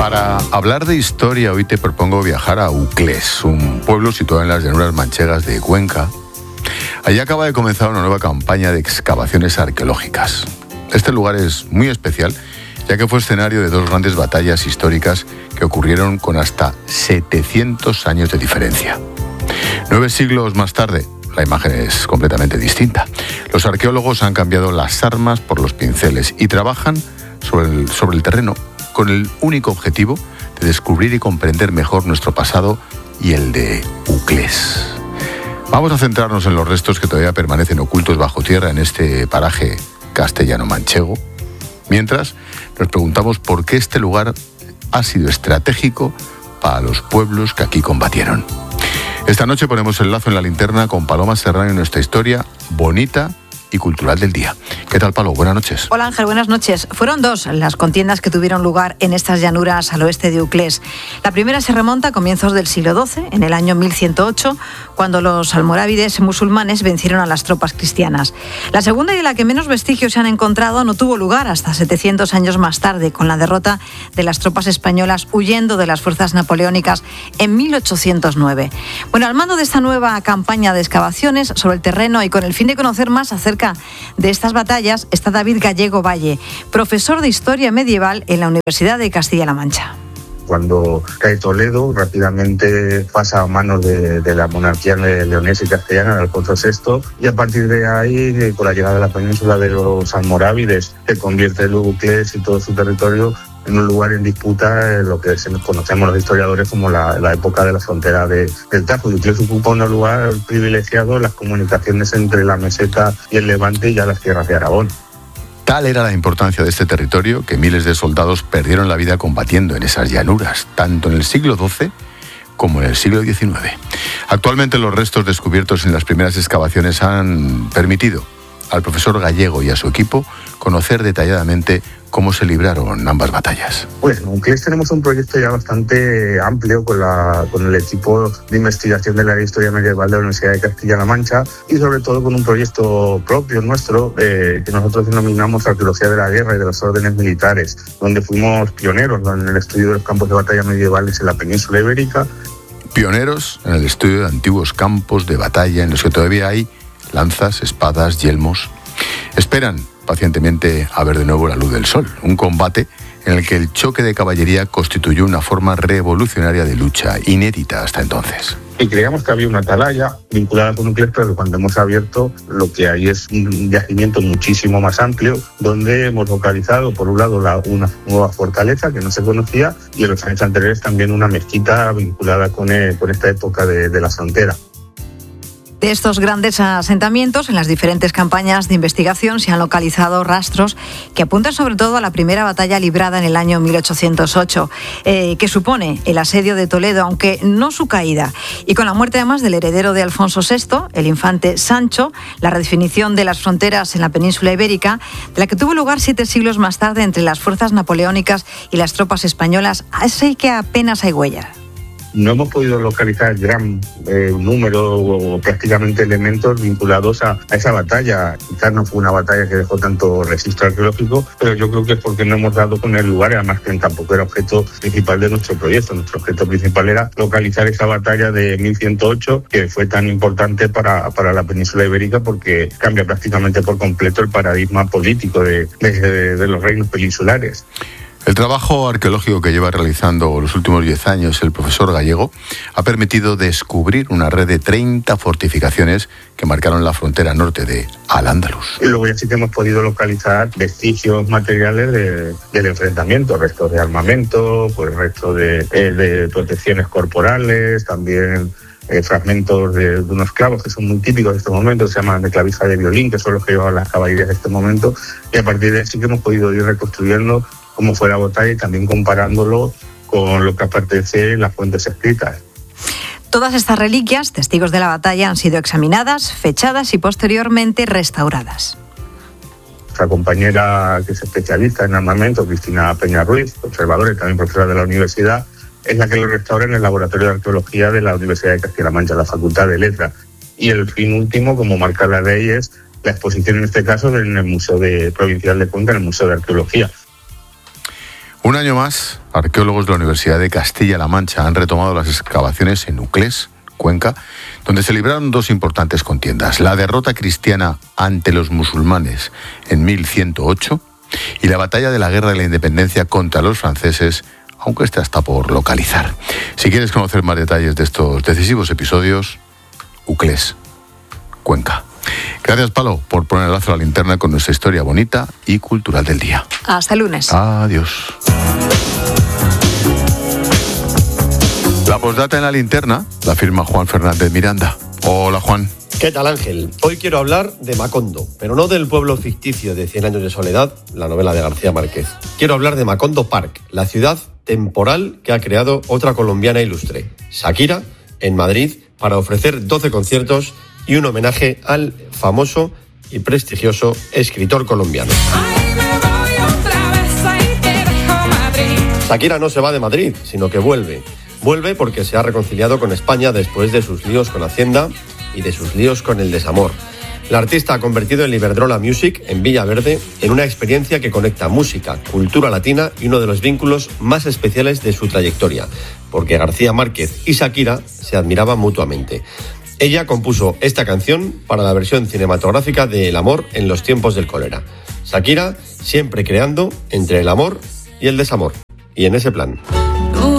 Para hablar de historia, hoy te propongo viajar a Uclés, un pueblo situado en las llanuras manchegas de Cuenca. Allí acaba de comenzar una nueva campaña de excavaciones arqueológicas. Este lugar es muy especial, ya que fue escenario de dos grandes batallas históricas que ocurrieron con hasta 700 años de diferencia. 9 siglos más tarde, la imagen es completamente distinta. Los arqueólogos han cambiado las armas por los pinceles y trabajan sobre el terreno con el único objetivo de descubrir y comprender mejor nuestro pasado y el de Uclés. Vamos a centrarnos en los restos que todavía permanecen ocultos bajo tierra en este paraje castellano-manchego, mientras nos preguntamos por qué este lugar ha sido estratégico para los pueblos que aquí combatieron. Esta noche ponemos el lazo en la linterna con Paloma Serrano y nuestra historia bonita y cultural del día. ¿Qué tal, Palo? Buenas noches. Hola, Ángel, buenas noches. Fueron 2 las contiendas que tuvieron lugar en estas llanuras al oeste de Uclés. La primera se remonta a comienzos del siglo XII, en el año 1108, cuando los almorávides musulmanes vencieron a las tropas cristianas. La segunda, y de la que menos vestigios se han encontrado, no tuvo lugar hasta 700 años más tarde, con la derrota de las tropas españolas huyendo de las fuerzas napoleónicas en 1809. Bueno, al mando de esta nueva campaña de excavaciones sobre el terreno y con el fin de conocer más acerca de estas batallas está David Gallego Valle, profesor de Historia Medieval en la Universidad de Castilla-La Mancha. Cuando cae Toledo, rápidamente pasa a manos de la monarquía leonesa y castellana de Alfonso VI, y a partir de ahí, con la llegada de la península de los almorávides, se convierte el Uclés y todo su territorio en un lugar en disputa, lo que conocemos los historiadores como la época de la frontera del Tajo. Uclés ocupa un lugar privilegiado en las comunicaciones entre la meseta y el Levante y ya las tierras de Aragón. Tal era la importancia de este territorio que miles de soldados perdieron la vida combatiendo en esas llanuras, tanto en el siglo XII como en el siglo XIX. Actualmente los restos descubiertos en las primeras excavaciones han permitido al profesor Gallego y a su equipo conocer detalladamente cómo se libraron ambas batallas. Pues en Uclés tenemos un proyecto ya bastante amplio con el equipo de investigación de la historia medieval de la Universidad de Castilla-La Mancha, y sobre todo con un proyecto propio nuestro que nosotros denominamos Arqueología de la Guerra y de los Órdenes Militares, donde fuimos pioneros en el estudio de los campos de batalla medievales en la península ibérica. Pioneros en el estudio de antiguos campos de batalla en los que todavía hay lanzas, espadas, yelmos. Esperan pacientemente a ver de nuevo la luz del sol, un combate en el que el choque de caballería constituyó una forma revolucionaria de lucha, inédita hasta entonces. Y creíamos que había una atalaya vinculada con Uclés, pero cuando hemos abierto lo que hay es un yacimiento muchísimo más amplio, donde hemos localizado, por un lado, una nueva fortaleza que no se conocía, y en los años anteriores también una mezquita vinculada con esta época de la frontera. De estos grandes asentamientos, en las diferentes campañas de investigación se han localizado rastros que apuntan sobre todo a la primera batalla librada en el año 1808, que supone el asedio de Toledo, aunque no su caída. Y con la muerte además del heredero de Alfonso VI, el infante Sancho, la redefinición de las fronteras en la península ibérica, de la que tuvo lugar 7 siglos más tarde entre las fuerzas napoleónicas y las tropas españolas, así que apenas hay huellas. No hemos podido localizar gran número o prácticamente elementos vinculados a esa batalla. Quizás no fue una batalla que dejó tanto registro arqueológico, pero yo creo que es porque no hemos dado con el lugar, y además que tampoco era objeto principal de nuestro proyecto. Nuestro objeto principal era localizar esa batalla de 1108, que fue tan importante para la península ibérica porque cambia prácticamente por completo el paradigma político de los reinos peninsulares. El trabajo arqueológico que lleva realizando los últimos 10 años el profesor Gallego ha permitido descubrir una red de 30 fortificaciones que marcaron la frontera norte de Al-Ándalus. Y luego ya sí que hemos podido localizar vestigios materiales del enfrentamiento, restos de armamento, pues restos de protecciones corporales, también fragmentos de unos clavos que son muy típicos de este momento, se llaman de clavija de violín, que son los que llevaban las caballerías de este momento, y a partir de ahí sí que hemos podido ir reconstruyendo cómo fue la batalla y también comparándolo con lo que aparece en las fuentes escritas. Todas estas reliquias, testigos de la batalla, han sido examinadas, fechadas y posteriormente restauradas. Nuestra compañera que es especialista en armamento, Cristina Peña Ruiz, observadora y también profesora de la universidad, es la que lo restaura en el Laboratorio de Arqueología de la Universidad de Castilla-La Mancha, la Facultad de Letras. Y el fin último, como marca la ley, es la exposición, en este caso, en el Museo Provincial de Cuenca, en el Museo de Arqueología. Un año más, arqueólogos de la Universidad de Castilla-La Mancha han retomado las excavaciones en Uclés, Cuenca, donde se libraron dos importantes contiendas: la derrota cristiana ante los musulmanes en 1108 y la batalla de la Guerra de la Independencia contra los franceses, aunque esta está por localizar. Si quieres conocer más detalles de estos decisivos episodios, Uclés, Cuenca. Gracias, Palo, por poner el lazo a la linterna con nuestra historia bonita y cultural del día. Hasta el lunes. Adiós. La postdata en la linterna la firma Juan Fernández Miranda. Hola, Juan. ¿Qué tal, Ángel? Hoy quiero hablar de Macondo, pero no del pueblo ficticio de 100 años de soledad, la novela de García Márquez. Quiero hablar de Macondo Park, la ciudad temporal que ha creado otra colombiana ilustre, Shakira, en Madrid, para ofrecer 12 conciertos y un homenaje al famoso y prestigioso escritor colombiano. Shakira no se va de Madrid, sino que vuelve. Vuelve porque se ha reconciliado con España después de sus líos con Hacienda y de sus líos con el desamor. La artista ha convertido el Iberdrola Music en Villaverde en una experiencia que conecta música, cultura latina y uno de los vínculos más especiales de su trayectoria, porque García Márquez y Shakira se admiraban mutuamente. Ella compuso esta canción para la versión cinematográfica de El amor en los tiempos del cólera. Shakira siempre creando entre el amor y el desamor. Y en ese plan.